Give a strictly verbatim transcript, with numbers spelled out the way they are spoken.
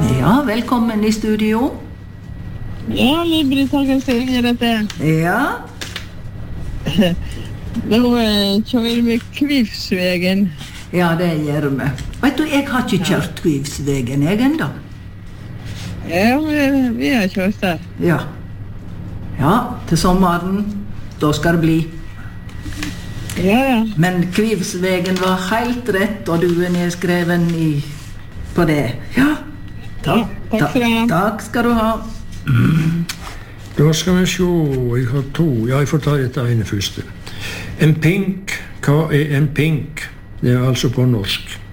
Ja, velkommen i studio. Ja, Libri Tagesting er dette. Ja. Nå eh, kjører vi Kvivsvegen. Ja, det gjør vi. Vet du, jeg har ikke kjørt Kvivsvegen, jeg enda. Ja, vi, vi har kjørt der. Ja. Ja, til sommeren, da skal det bli. Ja, ja. Men Kvivsvegen var helt rett, og du er nedskreven i, på det. Ja, takk, Ja, takk skal du ha. Takk skal du ha. Da skal vi se, jeg har to. Ja, jeg får ta dette ene første. En pink, hva er en pink? Det er altså på norsk.